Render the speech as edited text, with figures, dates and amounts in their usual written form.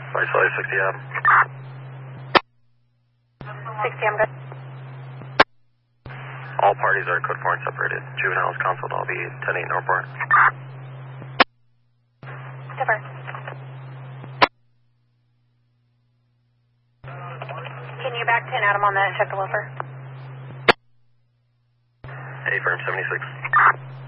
Viceroy 60M. 60M, good. All parties are code 4 and separated. Juveniles counseled, I'll be 10-8 Northport. Defer. Can you back 10 Adam on that and check the woofer? A firm 76.